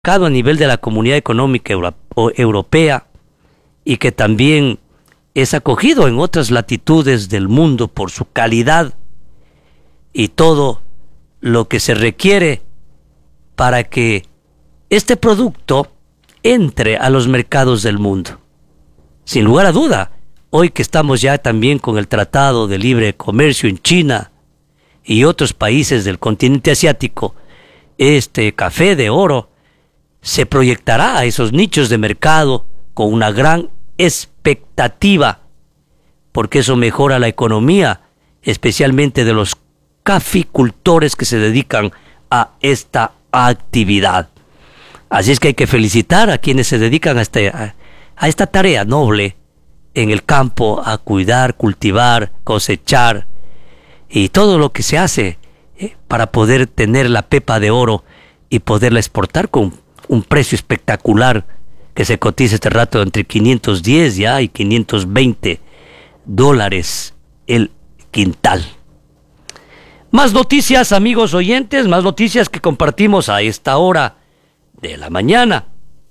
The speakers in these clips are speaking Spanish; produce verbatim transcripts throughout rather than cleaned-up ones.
a nivel de la Comunidad Económica Euro- Europea y que también es acogido en otras latitudes del mundo por su calidad y todo lo que se requiere para que este producto entre a los mercados del mundo. Sin lugar a duda, hoy que estamos ya también con el Tratado de Libre Comercio en China y otros países del continente asiático, este café de oro se proyectará a esos nichos de mercado con una gran expectativa, porque eso mejora la economía, especialmente de los caficultores que se dedican a esta actividad. Así es que hay que felicitar a quienes se dedican a, este, a, a esta tarea noble en el campo, a cuidar, cultivar, cosechar y todo lo que se hace eh, para poder tener la pepa de oro y poderla exportar con un precio espectacular que se cotiza este rato entre quinientos diez ya y quinientos veinte dólares el quintal. Más noticias, amigos oyentes, más noticias que compartimos a esta hora de la mañana.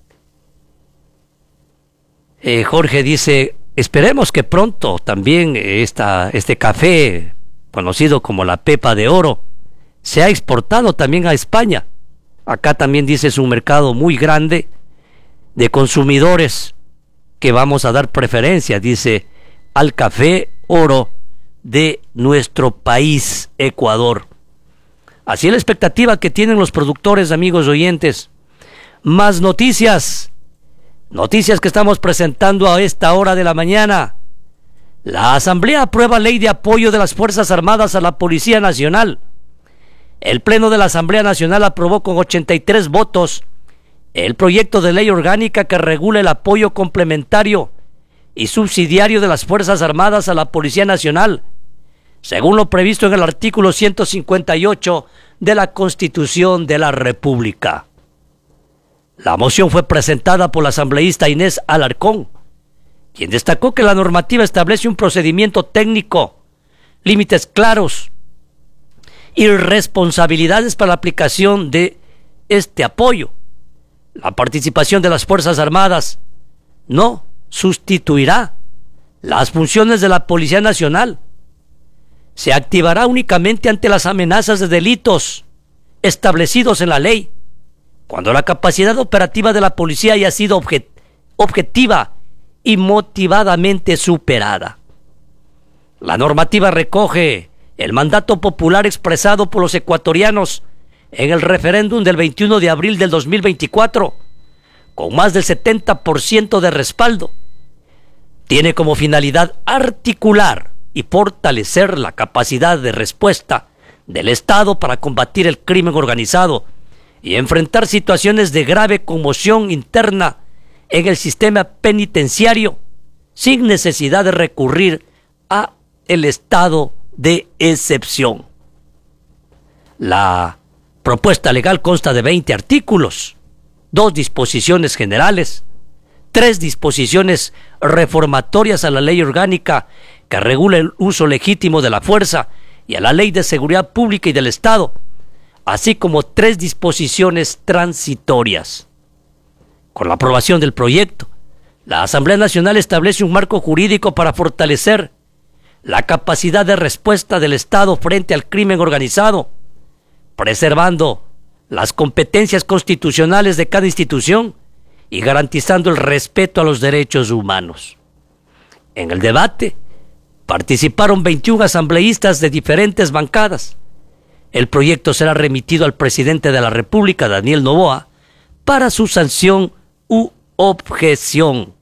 Eh, Jorge dice, esperemos que pronto también esta, este café, conocido como la pepa de oro, sea exportado también a España. Acá también dice es un mercado muy grande de consumidores que vamos a dar preferencia, dice, al café oro de nuestro país, Ecuador. Así es la expectativa que tienen los productores, amigos oyentes. Más noticias, noticias que estamos presentando a esta hora de la mañana. La Asamblea aprueba ley de apoyo de las Fuerzas Armadas a la Policía Nacional. El Pleno de la Asamblea Nacional aprobó con ochenta y tres votos el proyecto de ley orgánica que regula el apoyo complementario y subsidiario de las Fuerzas Armadas a la Policía Nacional, según lo previsto en el artículo ciento cincuenta y ocho de la Constitución de la República. La moción fue presentada por la asambleísta Inés Alarcón, quien destacó que la normativa establece un procedimiento técnico, límites claros y responsabilidades para la aplicación de este apoyo. La participación de las Fuerzas Armadas no sustituirá las funciones de la Policía Nacional. Se activará únicamente ante las amenazas de delitos establecidos en la ley, cuando la capacidad operativa de la policía haya sido objet- objetiva y motivadamente superada. La normativa recoge el mandato popular expresado por los ecuatorianos en el referéndum del veintiuno de abril del dos mil veinticuatro, con más del setenta por ciento de respaldo. Tiene como finalidad articular y fortalecer la capacidad de respuesta del Estado para combatir el crimen organizado y enfrentar situaciones de grave conmoción interna en el sistema penitenciario sin necesidad de recurrir a el estado de excepción. La propuesta legal consta de veinte artículos, dos disposiciones generales, tres disposiciones reformatorias a la ley orgánica que regula el uso legítimo de la fuerza y a la ley de seguridad pública y del Estado, así como tres disposiciones transitorias. Con la aprobación del proyecto, la Asamblea Nacional establece un marco jurídico para fortalecer la capacidad de respuesta del Estado frente al crimen organizado, preservando las competencias constitucionales de cada institución y garantizando el respeto a los derechos humanos. En el debate participaron veintiún asambleístas de diferentes bancadas. El proyecto será remitido al presidente de la República, Daniel Noboa, para su sanción u objeción.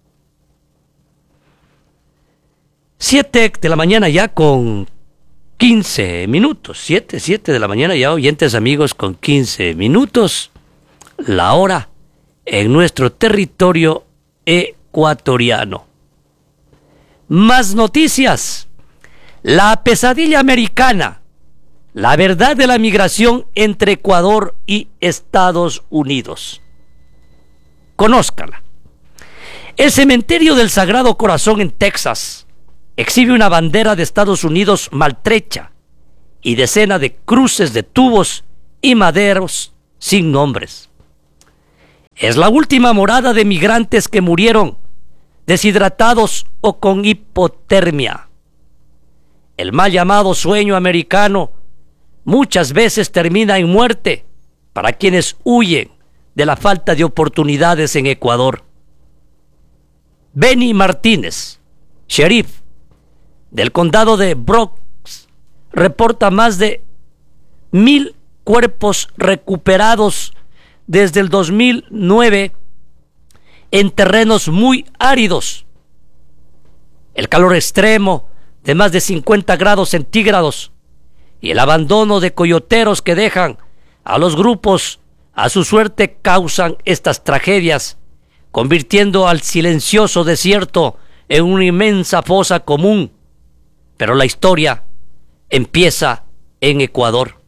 Siete de la mañana ya con quince minutos. Siete, siete de la mañana ya, oyentes amigos, con quince minutos. La hora en nuestro territorio ecuatoriano. Más noticias. La pesadilla americana. La verdad de la migración entre Ecuador y Estados Unidos. Conózcala. El cementerio del Sagrado Corazón en Texas exhibe una bandera de Estados Unidos maltrecha y decenas de cruces de tubos y maderos sin nombres. Es la última morada de migrantes que murieron deshidratados o con hipotermia. El mal llamado sueño americano muchas veces termina en muerte para quienes huyen de la falta de oportunidades en Ecuador. Benny Martínez, sheriff del condado de Bronx, reporta más de mil cuerpos recuperados desde el dos mil nueve en terrenos muy áridos. El calor extremo de más de cincuenta grados centígrados y el abandono de coyoteros que dejan a los grupos a su suerte causan estas tragedias, convirtiendo al silencioso desierto en una inmensa fosa común. Pero la historia empieza en Ecuador.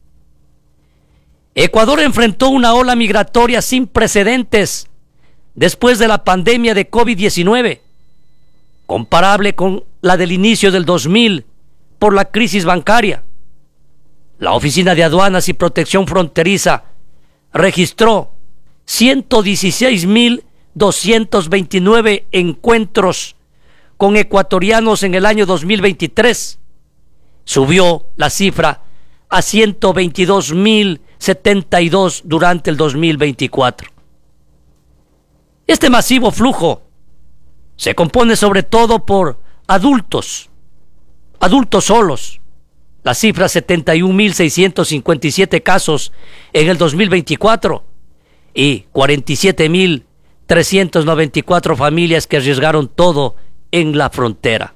Ecuador enfrentó una ola migratoria sin precedentes después de la pandemia de COVID diecinueve, comparable con la del inicio del dos mil por la crisis bancaria. La Oficina de Aduanas y Protección Fronteriza registró ciento dieciséis mil doscientos veintinueve encuentros con ecuatorianos en el año dos mil veintitrés. Subió la cifra a ciento veintidós mil setenta y dos durante el dos mil veinticuatro. Este masivo flujo se compone sobre todo por adultos, adultos solos. La cifra setenta y un mil seiscientos cincuenta y siete casos en el dos mil veinticuatro y cuarenta y siete mil trescientas noventa y cuatro familias que arriesgaron todo en la frontera.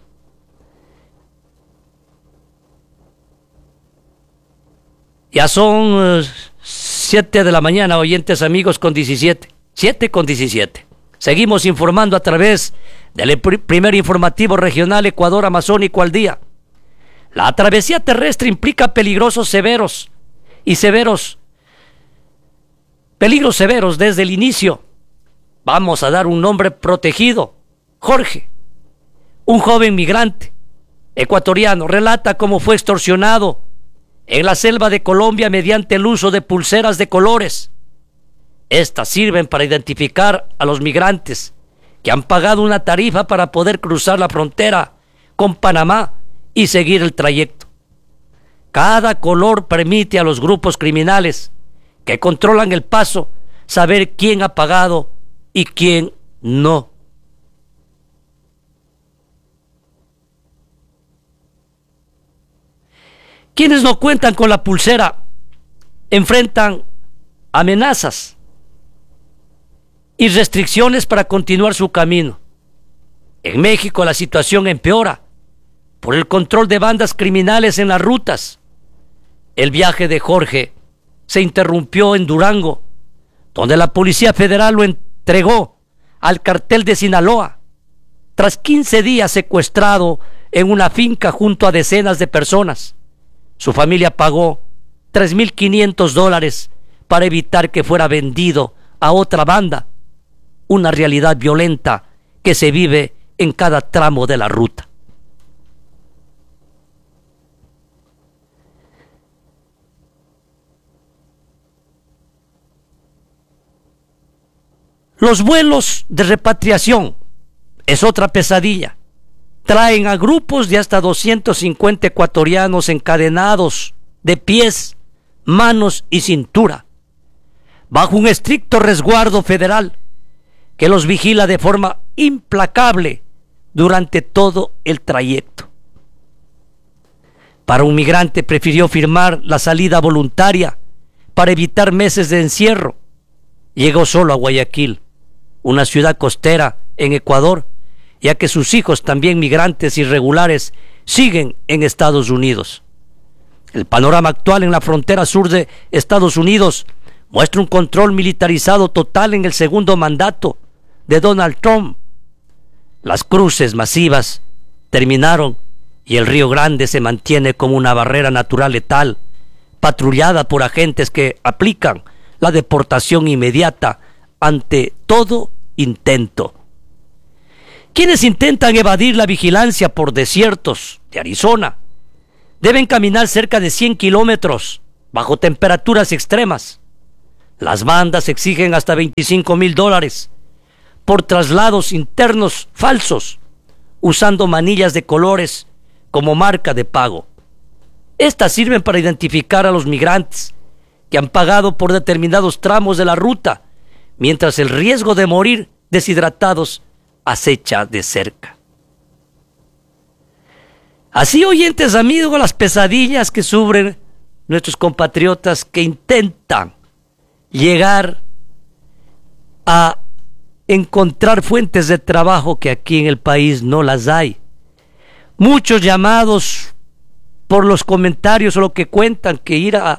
Ya son uh, siete de la mañana, oyentes amigos, con diecisiete. siete con diecisiete. Seguimos informando a través del primer informativo regional Ecuador Amazónico al día. La travesía terrestre implica peligrosos severos y severos, peligros severos desde el inicio. Vamos a dar un nombre protegido. Jorge, un joven migrante ecuatoriano, relata cómo fue extorsionado en la selva de Colombia mediante el uso de pulseras de colores. Estas sirven para identificar a los migrantes que han pagado una tarifa para poder cruzar la frontera con Panamá y seguir el trayecto. Cada color permite a los grupos criminales que controlan el paso saber quién ha pagado y quién no. Quienes no cuentan con la pulsera enfrentan amenazas y restricciones para continuar su camino. En México la situación empeora por el control de bandas criminales en las rutas. El viaje de Jorge se interrumpió en Durango, donde la Policía Federal lo entregó al cartel de Sinaloa, tras quince días secuestrado en una finca junto a decenas de personas. Su familia pagó tres mil quinientos dólares para evitar que fuera vendido a otra banda, una realidad violenta que se vive en cada tramo de la ruta. Los vuelos de repatriación es otra pesadilla. Traen a grupos de hasta doscientos cincuenta ecuatorianos encadenados de pies, manos y cintura, bajo un estricto resguardo federal que los vigila de forma implacable durante todo el trayecto. Para un migrante prefirió firmar la salida voluntaria para evitar meses de encierro. Llegó solo a Guayaquil, una ciudad costera en Ecuador, ya que sus hijos, también migrantes irregulares, siguen en Estados Unidos. El panorama actual en la frontera sur de Estados Unidos muestra un control militarizado total en el segundo mandato de Donald Trump. Las cruces masivas terminaron y el Río Grande se mantiene como una barrera natural letal, patrullada por agentes que aplican la deportación inmediata ante todo intento. Quienes intentan evadir la vigilancia por desiertos de Arizona deben caminar cerca de cien kilómetros bajo temperaturas extremas. Las bandas exigen hasta veinticinco mil dólares por traslados internos falsos, usando manillas de colores como marca de pago. Estas sirven para identificar a los migrantes que han pagado por determinados tramos de la ruta, mientras el riesgo de morir deshidratados acecha de cerca. Así, oyentes amigos, las pesadillas que sufren nuestros compatriotas que intentan llegar a encontrar fuentes de trabajo que aquí en el país no las hay. Muchos llamados por los comentarios o lo que cuentan que ir a,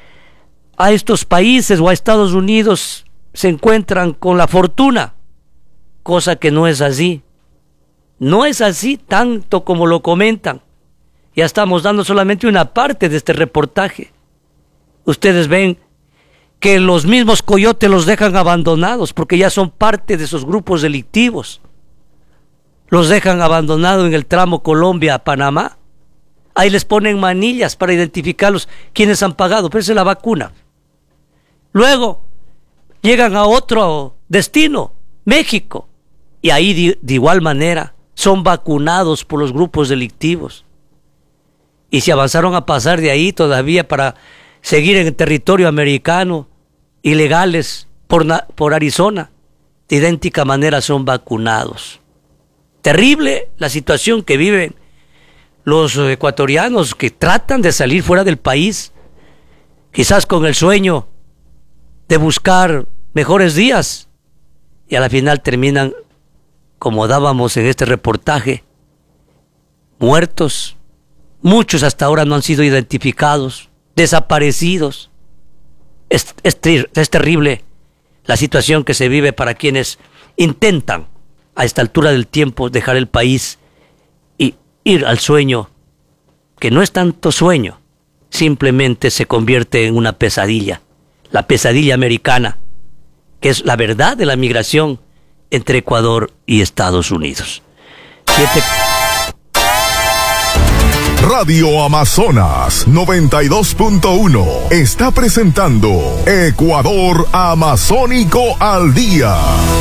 a estos países o a Estados Unidos se encuentran con la fortuna, cosa que no es así. No es así tanto como lo comentan. Ya estamos dando solamente una parte de este reportaje. Ustedes ven que los mismos coyotes los dejan abandonados porque ya son parte de esos grupos delictivos. Los dejan abandonados en el tramo Colombia-Panamá. Ahí les ponen manillas para identificarlos quienes han pagado, pero esa es la vacuna. Luego llegan a otro destino, México, y ahí de, de igual manera son vacunados por los grupos delictivos. Y se avanzaron a pasar de ahí todavía para seguir en el territorio americano, ilegales por, por Arizona, de idéntica manera son vacunados. Terrible la situación que viven los ecuatorianos que tratan de salir fuera del país, quizás con el sueño de buscar mejores días, y a la final terminan, como dábamos en este reportaje, muertos. Muchos hasta ahora no han sido identificados, desaparecidos. Es, es, es terrible la situación que se vive para quienes intentan a esta altura del tiempo dejar el país y ir al sueño, que no es tanto sueño, simplemente se convierte en una pesadilla, la pesadilla americana, que es la verdad de la migración entre Ecuador y Estados Unidos. Siete... Radio Amazonas noventa y dos punto uno está presentando Ecuador Amazónico al Día.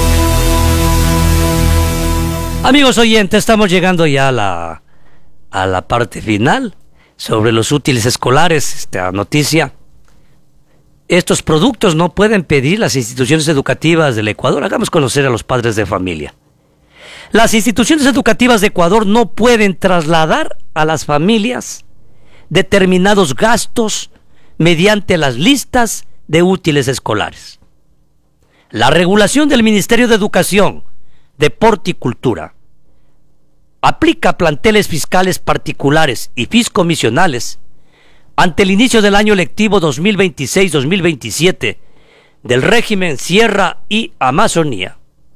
Amigos oyentes, estamos llegando ya a la, a la parte final sobre los útiles escolares. Esta noticia: estos productos no pueden pedir las instituciones educativas del Ecuador. Hagamos conocer a los padres de familia. Las instituciones educativas de Ecuador no pueden trasladar a las familias determinados gastos mediante las listas de útiles escolares. La regulación del Ministerio de Educación, Deporte y Cultura aplica a planteles fiscales particulares y fiscomisionales ante el inicio del año lectivo dos mil veintiséis dos mil veintisiete del régimen Sierra y Amazonía.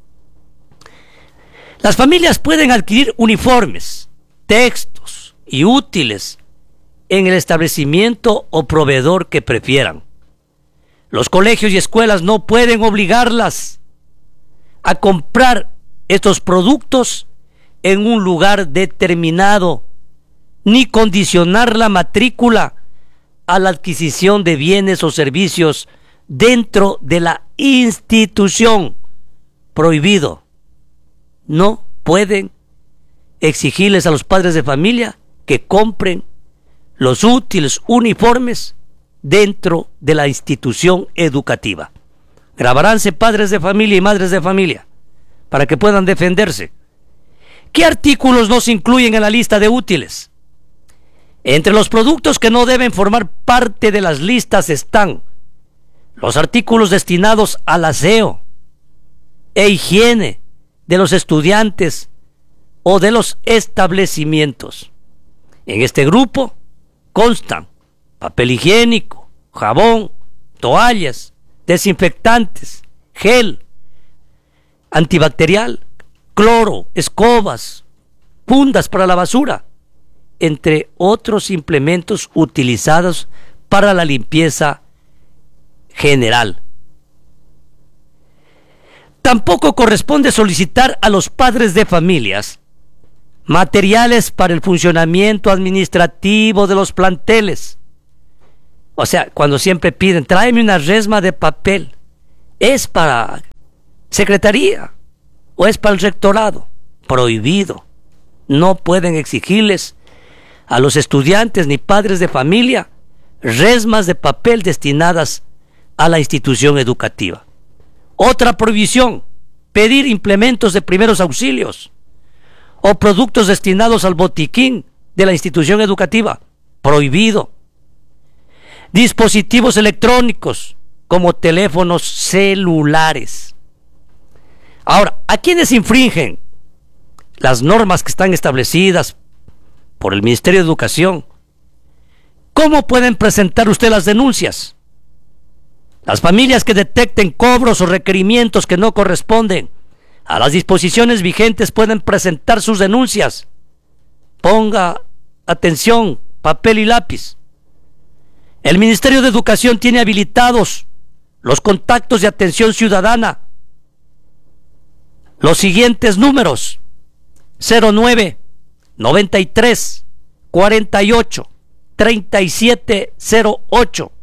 Las familias pueden adquirir uniformes, textos y útiles en el establecimiento o proveedor que prefieran. Los colegios y escuelas no pueden obligarlas a comprar estos productos en un lugar determinado, ni condicionar la matrícula a la adquisición de bienes o servicios dentro de la institución. Prohibido. No pueden exigirles a los padres de familia que compren los útiles uniformes dentro de la institución educativa. Grabaránse padres de familia y madres de familia para que puedan defenderse. ¿Qué artículos no se incluyen en la lista de útiles? Entre los productos que no deben formar parte de las listas están los artículos destinados al aseo e higiene de los estudiantes o de los establecimientos. En este grupo constan papel higiénico, jabón, toallas, desinfectantes, gel antibacterial, cloro, escobas, fundas para la basura, entre otros implementos utilizados para la limpieza general. Tampoco corresponde solicitar a los padres de familias materiales para el funcionamiento administrativo de los planteles, O sea, cuando siempre piden, tráeme una resma de papel, ¿es para secretaría o es para el rectorado? Prohibido. No pueden exigirles a los estudiantes ni padres de familia resmas de papel destinadas a la institución educativa. Otra prohibición, pedir implementos de primeros auxilios o productos destinados al botiquín de la institución educativa. Prohibido. Dispositivos electrónicos como teléfonos celulares. Ahora, ¿a quiénes infringen las normas que están establecidas por el Ministerio de Educación? ¿Cómo pueden presentar usted las denuncias? Las familias que detecten cobros o requerimientos que no corresponden a las disposiciones vigentes pueden presentar sus denuncias. Ponga atención, papel y lápiz. El Ministerio de Educación tiene habilitados los contactos de atención ciudadana. Los siguientes números: cero nueve, noventa y tres, cuarenta y ocho, treinta y siete cero ocho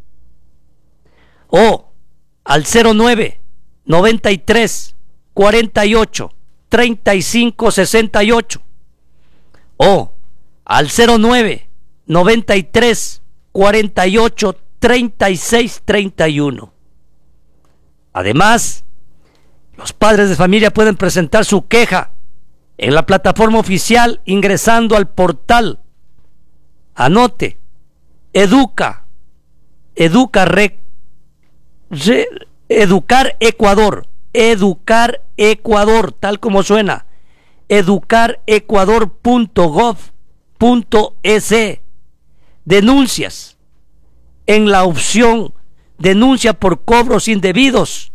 o al cero nueve, noventa y tres, cuarenta y ocho, treinta y cinco sesenta y ocho o al cero nueve, noventa y tres, cuarenta y ocho, treinta y seis treinta y uno. Además, los padres de familia pueden presentar su queja en la plataforma oficial ingresando al portal. Anote: Educa, Educa Rec, Re, Educar Ecuador, Educar Ecuador, tal como suena, educar ecuador punto gov punto es. Denuncias en la opción denuncia por cobros indebidos,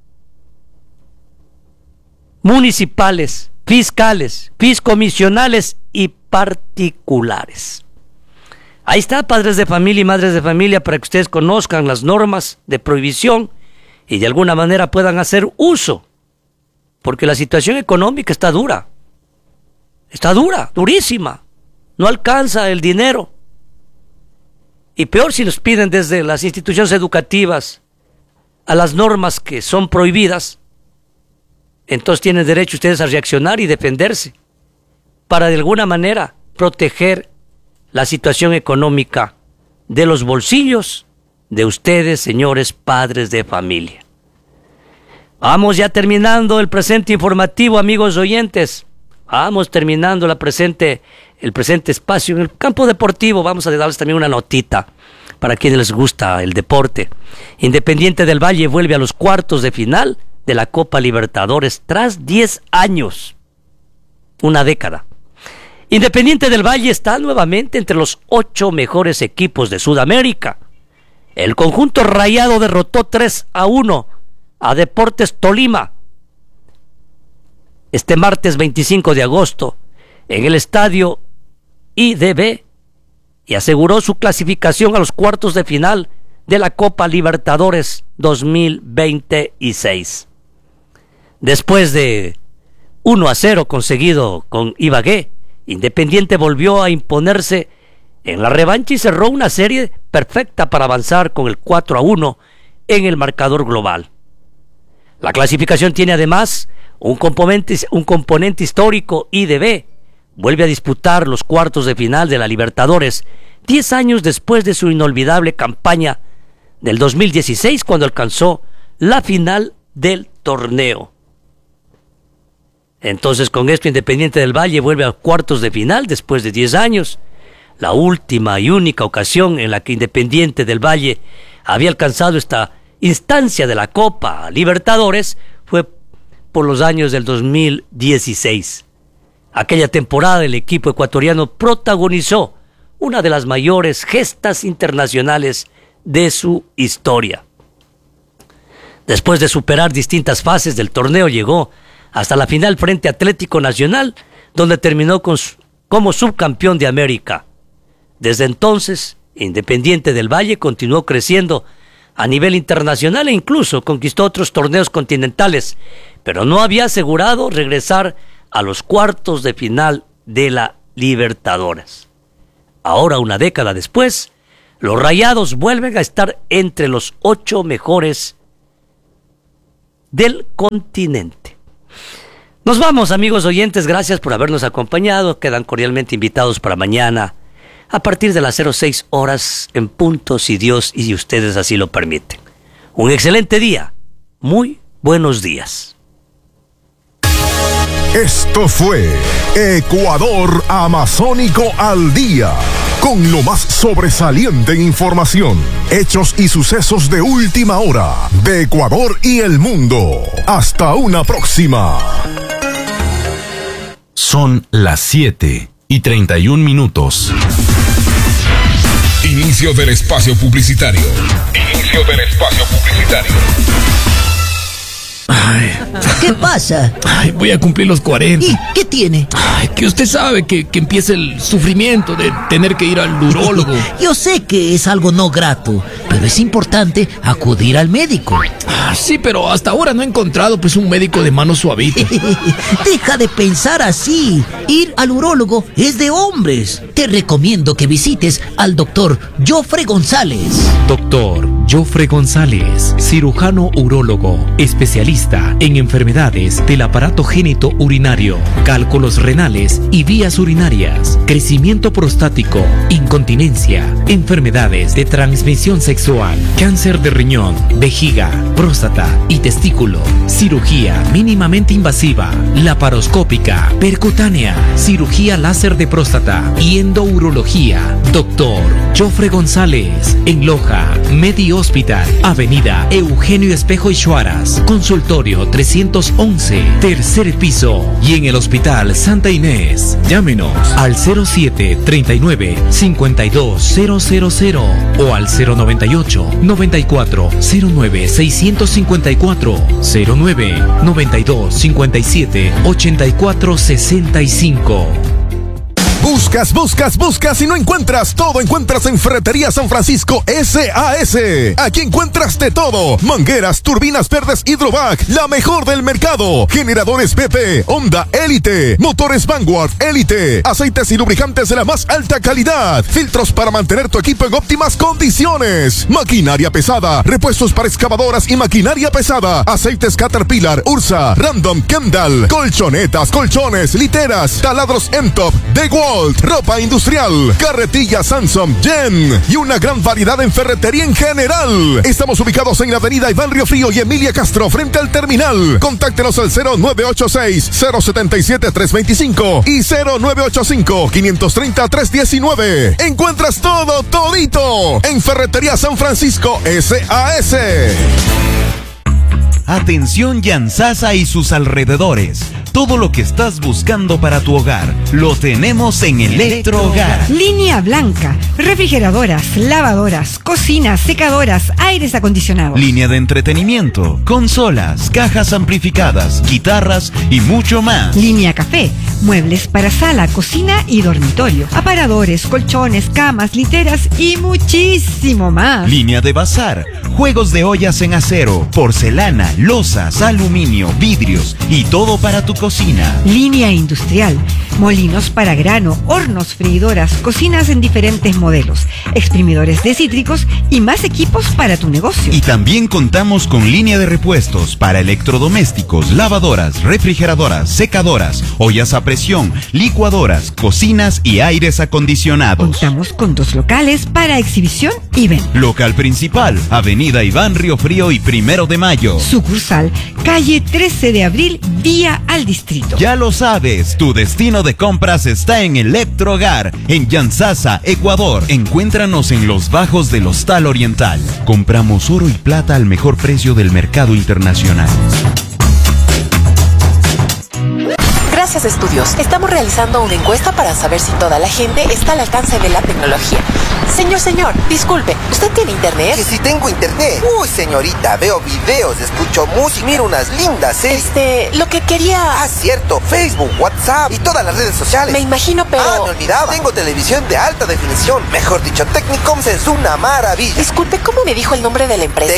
municipales, fiscales, fiscomisionales y particulares. Ahí está, padres de familia y madres de familia, para que ustedes conozcan las normas de prohibición y de alguna manera puedan hacer uso, porque la situación económica está dura, está dura, durísima, no alcanza el dinero. Y peor si los piden desde las instituciones educativas a las normas que son prohibidas, entonces tienen derecho ustedes a reaccionar y defenderse para de alguna manera proteger la situación económica de los bolsillos de ustedes, señores padres de familia. Vamos ya terminando el presente informativo, amigos oyentes. Vamos terminando la presente, el presente espacio en el campo deportivo. Vamos a darles también una notita para quienes les gusta el deporte. Independiente del Valle vuelve a los cuartos de final de la Copa Libertadores tras diez años, una década. Independiente del Valle está nuevamente entre los ocho mejores equipos de Sudamérica. El conjunto rayado derrotó tres a uno a Deportes Tolima este martes veinticinco de agosto en el estadio I D B y aseguró su clasificación a los cuartos de final de la Copa Libertadores dos mil veintiséis. Después de uno a cero conseguido con Ibagué, Independiente volvió a imponerse en la revancha y cerró una serie perfecta para avanzar con el cuatro a uno en el marcador global. La clasificación tiene además un componente, un componente histórico. I D B vuelve a disputar los cuartos de final de la Libertadores diez años después de su inolvidable campaña del dos mil dieciséis, cuando alcanzó la final del torneo. Entonces, con esto, Independiente del Valle vuelve a cuartos de final después de diez años. La última y única ocasión en la que Independiente del Valle había alcanzado esta instancia de la Copa Libertadores fue por los años del dos mil dieciséis. Aquella temporada el equipo ecuatoriano protagonizó una de las mayores gestas internacionales de su historia. Después de superar distintas fases del torneo, llegó hasta la final frente a Atlético Nacional, donde terminó con su, como subcampeón de América. Desde entonces, Independiente del Valle continuó creciendo a nivel internacional e incluso conquistó otros torneos continentales, pero no había asegurado regresar a los cuartos de final de la Libertadores. Ahora, una década después, Los Rayados vuelven a estar entre los ocho mejores del continente. Nos vamos, amigos oyentes, gracias por habernos acompañado. Quedan cordialmente invitados para mañana a partir de las cero seis horas en punto, si Dios y ustedes así lo permiten. Un excelente día. Muy buenos días. Esto fue Ecuador Amazónico al Día, con lo más sobresaliente en información, hechos y sucesos de última hora de Ecuador y el mundo. Hasta una próxima. Son las siete y treinta y un minutos. Inicio del espacio publicitario. Inicio del espacio publicitario. Ay. ¿Qué pasa? Ay, voy a cumplir los cuarenta. ¿Y qué tiene? Ay, que usted sabe que, que empieza el sufrimiento de tener que ir al urólogo. Yo sé que es algo no grato, pero es importante acudir al médico. Ah, sí, pero hasta ahora no he encontrado pues un médico de mano suavita. Deja de pensar así. Ir al urólogo es de hombres. Te recomiendo que visites al doctor Jofre González. Doctor Jofre González, cirujano urólogo, especialista en enfermedades del aparato genitourinario, cálculos renales y vías urinarias, crecimiento prostático, incontinencia, enfermedades de transmisión sexual, cáncer de riñón, vejiga, próstata y testículo, cirugía mínimamente invasiva, laparoscópica, percutánea, cirugía láser de próstata y endourología. Doctor Jofre González, en Loja, Medi Hospital, Avenida Eugenio Espejo y Chuaras, consultorio trescientos once, tercer piso, y en el Hospital Santa Inés. Llámenos al cero siete, treinta y nueve, cincuenta y dos, cero cero cero o al cero noventa y ocho, noventa y cuatro, cero nueve, seiscientos cincuenta y cuatro, cero nueve, noventa y dos, cincuenta y siete, ochenta y cuatro, sesenta y cinco. Buscas, buscas, buscas y no encuentras. Todo encuentras en Ferretería San Francisco S A S. Aquí encuentras de todo: mangueras, turbinas verdes Hydrovac, la mejor del mercado. Generadores B P, Honda Elite, motores Vanguard Elite, aceites y lubricantes de la más alta calidad, filtros para mantener tu equipo en óptimas condiciones, maquinaria pesada, repuestos para excavadoras y maquinaria pesada, aceites Caterpillar, Ursa, Random, Kendall, colchonetas, colchones, literas, taladros Entop, DeWalt, ropa industrial, carretilla Samsung, Jen y una gran variedad en ferretería en general. Estamos ubicados en la avenida Iván Riofrío y Emilia Castro, frente al terminal. Contáctenos al cero nueve ocho seis, cero siete siete, tres dos cinco y cero nueve ocho cinco, cinco tres cero, tres uno nueve. Encuentras todo, todito en Ferretería San Francisco S A S. Atención Yanzasa y sus alrededores. Todo lo que estás buscando para tu hogar lo tenemos en Electrohogar. Línea blanca, refrigeradoras, lavadoras, cocinas, secadoras, aires acondicionados. Línea de entretenimiento, consolas, cajas amplificadas, guitarras y mucho más. Línea café, muebles para sala, cocina y dormitorio, aparadores, colchones, camas, literas y muchísimo más. Línea de bazar, juegos de ollas en acero, porcelana, losas, aluminio, vidrios y todo para tu cocina. Línea industrial, molinos para grano, hornos, freidoras, cocinas en diferentes modelos, exprimidores de cítricos y más equipos para tu negocio. Y también contamos con línea de repuestos para electrodomésticos, lavadoras, refrigeradoras, secadoras, ollas a presión, licuadoras, cocinas y aires acondicionados. Contamos con dos locales para exhibición y venta. Local principal, Avenida Iván Riofrío y Primero de Mayo. Sucursal, calle trece de abril, vía al distrito. Ya lo sabes, tu destino de compras está en Electrohogar, en Yanzasa, Ecuador. Encuéntranos en los bajos del Hostal Oriental. Compramos oro y plata al mejor precio del mercado internacional. Gracias, Estudios. Estamos realizando una encuesta para saber si toda la gente está al alcance de la tecnología. Señor, señor, disculpe, ¿usted tiene internet? Que si tengo internet. Uy, señorita, veo videos, escucho música, miro unas lindas series. Este, lo que quería... Ah, cierto, Facebook, WhatsApp y todas las redes sociales. Me imagino, pero... Ah, me olvidaba. Tengo televisión de alta definición. Mejor dicho, Technicoms es una maravilla. Disculpe, ¿cómo me dijo el nombre de la empresa?